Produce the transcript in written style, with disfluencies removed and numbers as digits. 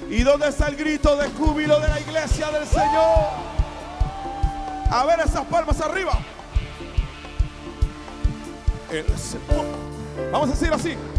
¿Y dónde está el grito de júbilo de la iglesia del Señor? A ver esas palmas arriba. El Señor. Vamos a decir así.